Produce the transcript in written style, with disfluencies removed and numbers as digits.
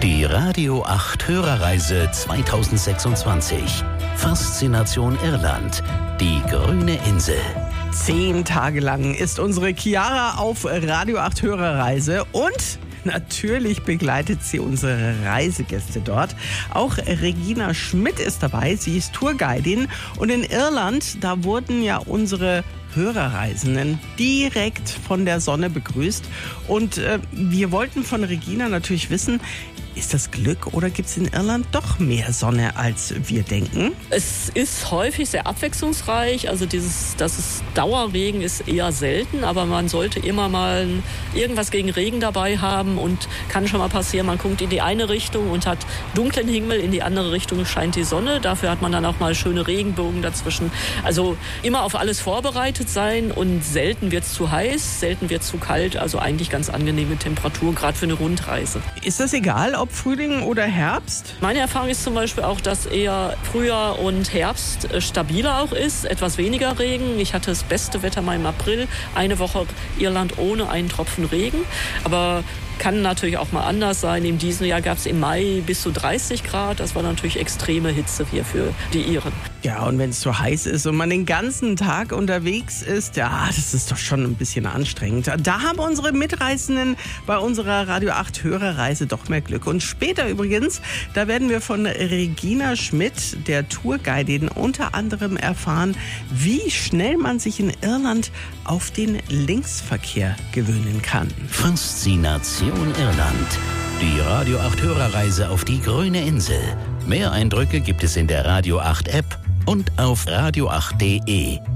Die Radio 8 Hörerreise 2026. Faszination Irland. Die grüne Insel. 10 Tage lang ist unsere Chiara auf Radio 8 Hörerreise und natürlich begleitet sie unsere Reisegäste dort. Auch Regina Schmidt ist dabei. Sie ist Tourguidin und in Irland, da wurden ja unsere Hörerreisenden direkt von der Sonne begrüßt. Und wir wollten von Regina natürlich wissen, ist das Glück oder gibt es in Irland doch mehr Sonne, als wir denken? Es ist häufig sehr abwechslungsreich. Also dass es Dauerregen ist eher selten, aber man sollte immer mal irgendwas gegen Regen dabei haben und kann schon mal passieren, man guckt in die eine Richtung und hat dunklen Himmel, in die andere Richtung scheint die Sonne. Dafür hat man dann auch mal schöne Regenbogen dazwischen. Also immer auf alles vorbereitet sein und selten wird es zu heiß, selten wird es zu kalt. Also eigentlich ganz angenehme Temperatur, gerade für eine Rundreise. Ist das egal, ob Frühling oder Herbst? Meine Erfahrung ist zum Beispiel auch, dass eher Frühjahr und Herbst stabiler auch ist, etwas weniger Regen. Ich hatte das beste Wetter mal im April, eine Woche Irland ohne einen Tropfen Regen, aber kann natürlich auch mal anders sein. In diesem Jahr gab es im Mai bis zu 30 Grad. Das war natürlich extreme Hitze hier für die Iren. Ja, und wenn es so heiß ist und man den ganzen Tag unterwegs ist, ja, das ist doch schon ein bisschen anstrengend. Da haben unsere Mitreisenden bei unserer Radio 8 Hörerreise doch mehr Glück. Und später übrigens, da werden wir von Regina Schmidt, der Tourguidin, unter anderem erfahren, wie schnell man sich in Irland auf den Linksverkehr gewöhnen kann. Faszination Irland. Die Radio 8 Hörerreise auf die grüne Insel. Mehr Eindrücke gibt es in der Radio 8 App und auf radio8.de.